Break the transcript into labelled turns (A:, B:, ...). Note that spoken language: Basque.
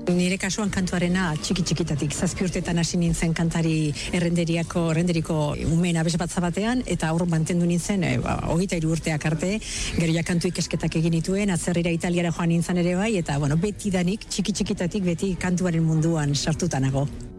A: Nire kasuan kantuarena txiki-txikitatik, 7 urtetan hasi nintzen kantari errenderiko umeen abesbatza batean, eta hor mantendu nintzen 23 urteak arte, gero ja kantu ikasketak egin nituen, atzerrira Italiara joan nintzen ere bai, eta beti danik txiki-txikitatik beti kantuaren munduan sartuta nago.